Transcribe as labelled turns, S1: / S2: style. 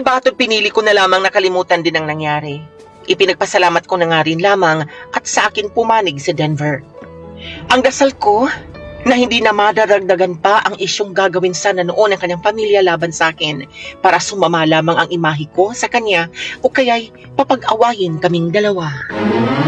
S1: bato't pinili ko na lamang nakalimutan din ang nangyari. Ipinagpasalamat ko na nga rin lamang at sa akin pumanig si Denver. Ang dasal ko na hindi na madaragdagan pa ang isyong gagawin sana noon ng kanyang pamilya laban sa akin para sumama lamang ang imahe ko sa kanya o kaya'y papag-awayin kaming dalawa.